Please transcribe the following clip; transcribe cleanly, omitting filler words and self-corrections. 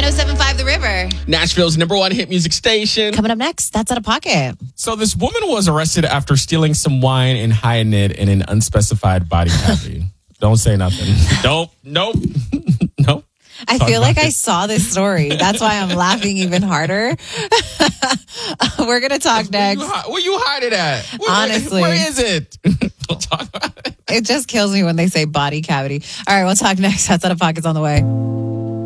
107.5 The River. Nashville's #1 hit music station. Coming up next, That's Out of Pocket. So this woman was arrested after stealing some wine and hiding it in an unspecified body cavity. Don't say nothing. Nope. Nope. I feel like I saw this story. That's why I'm laughing even harder. We're going to talk next. Where you hide it at? Honestly. Where is it? We'll talk about it. It just kills me when they say body cavity. All right, we'll talk next. That's Out of Pocket's on the way.